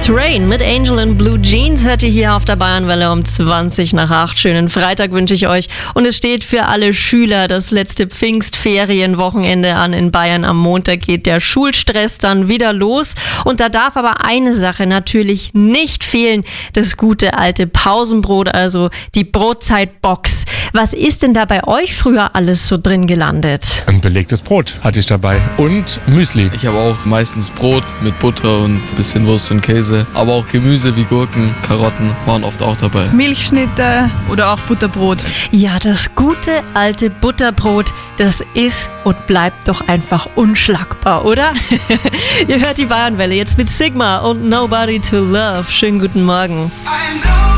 Train mit Angel in Blue Jeans hört ihr hier auf der Bayernwelle um 20:20. Schönen Freitag wünsche ich euch. Und es steht für alle Schüler das letzte Pfingstferienwochenende an in Bayern. Am Montag geht der Schulstress dann wieder los. Und da darf aber eine Sache natürlich nicht fehlen. Das gute alte Pausenbrot, also die Brotzeitbox. Was ist denn da bei euch früher alles so drin gelandet? Ein belegtes Brot hatte ich dabei und Müsli. Ich habe auch meistens Brot mit Butter und ein bisschen Wurst und Käse. Aber auch Gemüse wie Gurken, Karotten waren oft auch dabei. Milchschnitte oder auch Butterbrot. Ja, das gute alte Butterbrot, das ist und bleibt doch einfach unschlagbar, oder? Ihr hört die Bayernwelle jetzt mit Sigma und Nobody to Love. Schönen guten Morgen.